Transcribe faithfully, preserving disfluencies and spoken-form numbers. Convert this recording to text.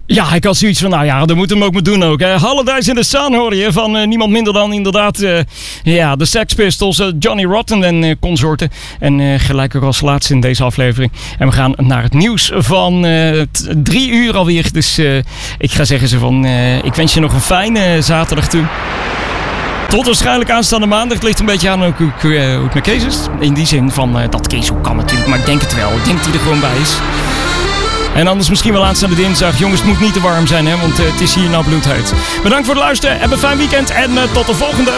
Ja, ik had zoiets van, nou ja, dat moeten we hem ook maar doen ook. Hè. Holidays in the Sun hoor je van uh, niemand minder dan inderdaad uh, ja, de Sex Pistols, uh, Johnny Rotten en uh, consorten. En uh, gelijk ook als laatste in deze aflevering. En we gaan naar het nieuws van uh, t- drie uur alweer. Dus uh, ik ga zeggen ze van, uh, ik wens je nog een fijne zaterdag toe. Tot waarschijnlijk aanstaande maandag. Het ligt een beetje aan hoe, hoe, hoe, hoe het met Kees is. In die zin van, uh, dat Kees ook kan natuurlijk, maar ik denk het wel. Ik denk dat hij er gewoon bij is. En anders misschien wel aanstaande dinsdag. Jongens, het moet niet te warm zijn, hè, want uh, het is hier nou bloedheet. Bedankt voor het luisteren. Heb een fijn weekend en uh, tot de volgende.